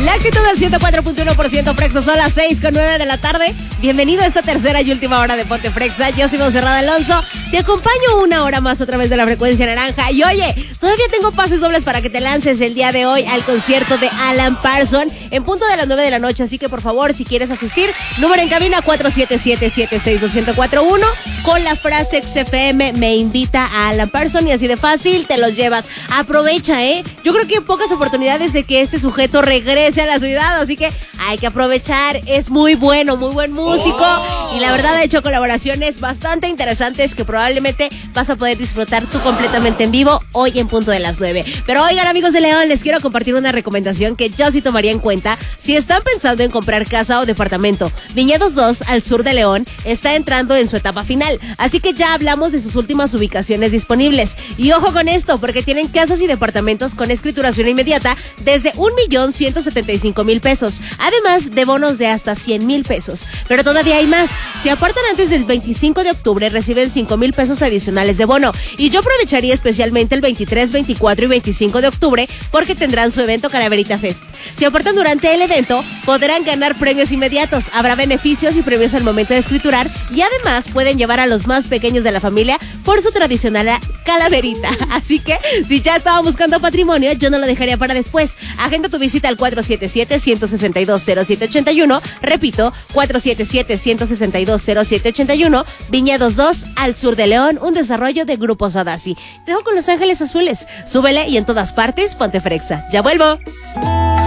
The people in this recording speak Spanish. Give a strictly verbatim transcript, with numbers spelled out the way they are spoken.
La actitud del ciento cuatro punto uno por ciento Frexa, son las seis con nueve de la tarde. Bienvenido a esta tercera y última hora de Ponte Frexa. Yo soy Monserrat Alonso. Te acompaño una hora más a través de la frecuencia naranja. Y oye, todavía tengo pases dobles para que te lances el día de hoy al concierto de Alan Parsons en punto de las nueve de la noche. Así que por favor, si quieres asistir, número en cabina cuatro siete siete, siete seis dos cero cuatro uno con la frase X F M me invita a Alan Parsons y así de fácil te los llevas. Aprovecha, ¿eh? Yo creo que hay pocas oportunidades de que este sujeto regrese a la ciudad, así que hay que aprovechar. Es muy bueno, muy buen músico oh. y la verdad ha hecho colaboraciones bastante interesantes que probablemente vas a poder disfrutar tú completamente en vivo hoy en punto de las nueve. Pero oigan, amigos de León, les quiero compartir una recomendación que yo sí tomaría en cuenta si están pensando en comprar casa o departamento. Viñedos dos, al sur de León, está entrando en su etapa final, así que ya hablamos de sus últimas ubicaciones disponibles. Y ojo con esto, porque tienen casas y departamentos con escrituración inmediata desde un millón ciento setenta y cinco mil pesos, además de bonos de hasta cien mil pesos. Pero todavía hay más. Si apartan antes del veinticinco de octubre, reciben cinco mil pesos adicionales de bono. Y yo aprovecharía especialmente el veintitrés, veinticuatro y veinticinco de octubre porque tendrán su evento Calaverita Fest. Si aportan durante el evento, podrán ganar premios inmediatos. Habrá beneficios y premios al momento de escriturar y además pueden llevar a los más pequeños de la familia por su tradicional calaverita. Así que, si ya estaba buscando patrimonio, yo no lo dejaría para después. Agenda tu visita al cuatro siete siete, uno seis dos, cero siete ocho uno. Repito, cuatro siete siete, uno seis dos, cero siete ocho uno. Viñedos dos, al sur de León, un desarrollo de Grupo Sadasi. Te dejo con Los Ángeles Azules. Súbele y en todas partes, ponte Frexa. ¡Ya vuelvo!